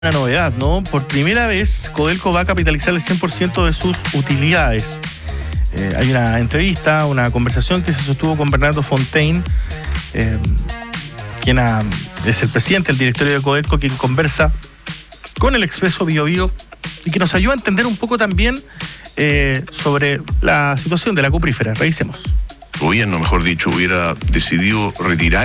Una novedad, ¿no? Por primera vez, Codelco va a capitalizar el 100% de sus utilidades. Hay una entrevista, una conversación que se sostuvo con Bernardo Fontaine, quien es el presidente del directorio de Codelco, quien conversa con el Expreso Biobío y que nos ayuda a entender un poco también sobre la situación de la cuprífera. Revisemos. El gobierno, mejor dicho, hubiera decidido retirar